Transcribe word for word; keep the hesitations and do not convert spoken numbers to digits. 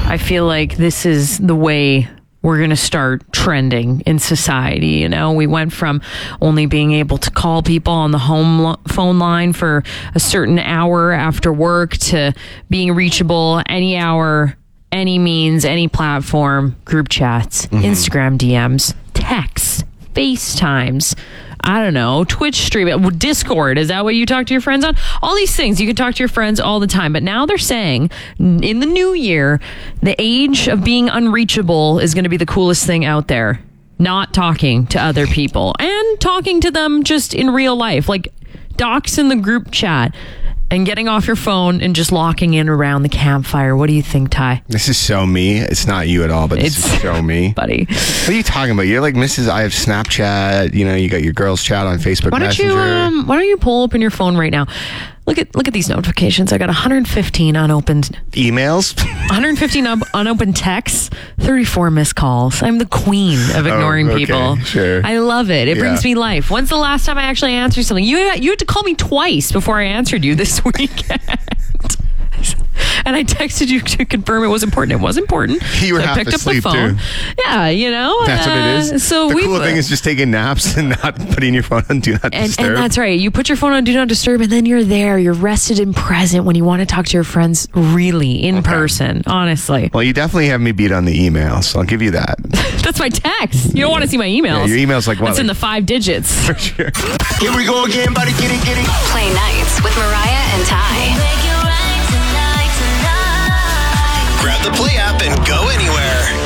I feel like this is the way we're going to start trending in society. You know, we went from only being able to call people on the home lo- phone line for a certain hour after work to being reachable any hour, any means, any platform, group chats, mm-hmm. Instagram D Ms, texts, FaceTimes, I don't know, Twitch stream, Discord. Is that what you talk to your friends on? All these things. You can talk to your friends all the time. But now they're saying in the new year, the age of being unreachable is going to be the coolest thing out there. Not talking to other people and talking to them just in real life, like docs in the group chat. And getting off your phone and just locking in around the campfire. What do you think, Ty? This is so me. It's not you at all, but this it's, is so me. Buddy. What are you talking about? You're like Missus I have Snapchat. You know, you got your girls chat on Facebook why don't Messenger. You, um, why don't you pull open your phone right now? Look at look at these notifications. I got one hundred fifteen unopened emails, one hundred fifteen un- unopened texts, thirty-four missed calls. I'm the queen of ignoring oh, okay, people. Sure. I love it. It yeah. brings me life. When's the last time I actually answered something? You you had to call me twice before I answered you this weekend. And I texted you to confirm it was important. It was important. You were so I half picked asleep up the phone. too. Yeah, you know. That's uh, what it is. So the we cool thing is just taking naps and not putting your phone on Do Not and, Disturb. And that's right. You put your phone on Do Not Disturb, and then you're there. You're rested and present when you want to talk to your friends really in okay. person, honestly. Well, you definitely have me beat on the email, so I'll give you that. That's my text. You don't want to see my emails. Yeah, your email's like what? It's in the five digits. For sure. Here we go again, buddy. Get it, get it. Play nights with Mariah and Ty. Grab the Play app and go anywhere.